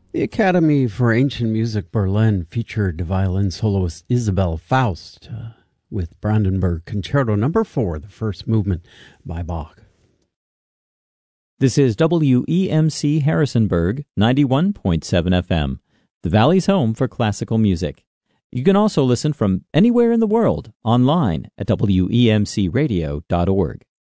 The Academy for Ancient Music Berlin featured violin soloist Isabel Faust with Brandenburg Concerto No. 4, the first movement by Bach. This is WEMC Harrisonburg, 91.7 FM, the Valley's home for classical music. You can also listen from anywhere in the world online at WEMCradio.org.